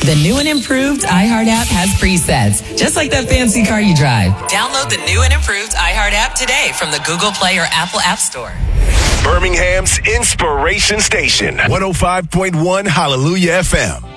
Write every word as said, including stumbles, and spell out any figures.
The new and improved iHeart app has presets, just like that fancy car you drive. Download the new and improved iHeart app today from the Google Play or Apple App Store. Birmingham's Inspiration Station, one oh five point one Hallelujah F M.